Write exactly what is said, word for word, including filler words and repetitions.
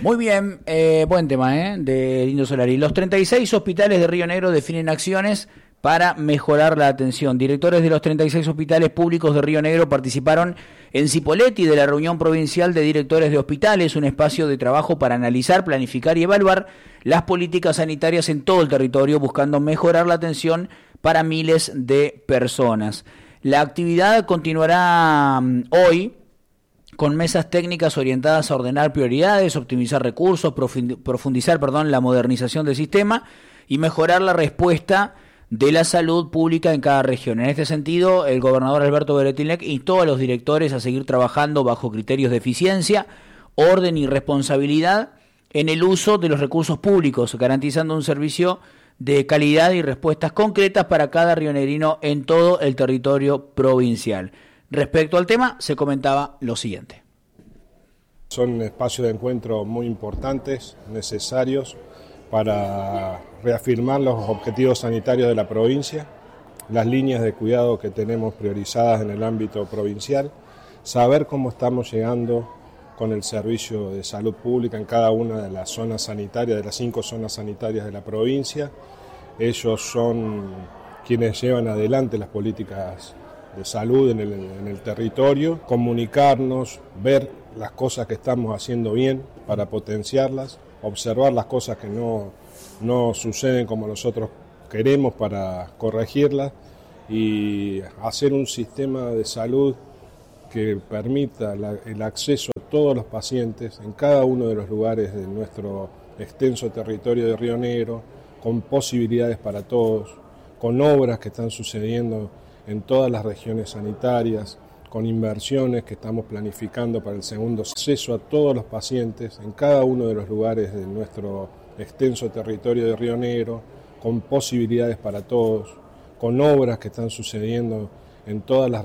Muy bien, eh, buen tema, ¿eh? De Lindo Solari. Los treinta y seis hospitales de Río Negro definen acciones para mejorar la atención. Directores de los treinta y seis hospitales públicos de Río Negro participaron en Cipolletti de la reunión provincial de directores de hospitales, un espacio de trabajo para analizar, planificar y evaluar las políticas sanitarias en todo el territorio, buscando mejorar la atención para miles de personas. La actividad continuará um, hoy con mesas técnicas orientadas a ordenar prioridades, optimizar recursos, profundizar, perdón, la modernización del sistema y mejorar la respuesta de la salud pública en cada región. En este sentido, el gobernador Alberto Beretilnec instó a los directores a seguir trabajando bajo criterios de eficiencia, orden y responsabilidad en el uso de los recursos públicos, garantizando un servicio de calidad y respuestas concretas para cada rionegrino en todo el territorio provincial. Respecto al tema, se comentaba lo siguiente. Son espacios de encuentro muy importantes, necesarios, para reafirmar los objetivos sanitarios de la provincia, las líneas de cuidado que tenemos priorizadas en el ámbito provincial, saber cómo estamos llegando con el servicio de salud pública en cada una de las zonas sanitarias, de las cinco zonas sanitarias de la provincia. Ellos son quienes llevan adelante las políticas de salud en el, en el territorio, comunicarnos, ver las cosas que estamos haciendo bien para potenciarlas, observar las cosas que no, no suceden como nosotros queremos para corregirlas y hacer un sistema de salud que permita la, el acceso a todos los pacientes en cada uno de los lugares de nuestro extenso territorio de Río Negro, con posibilidades para todos, con obras que están sucediendo en todas las regiones sanitarias, con inversiones que estamos planificando para el segundo acceso a todos los pacientes en cada uno de los lugares de nuestro extenso territorio de Río Negro, con posibilidades para todos, con obras que están sucediendo en todas las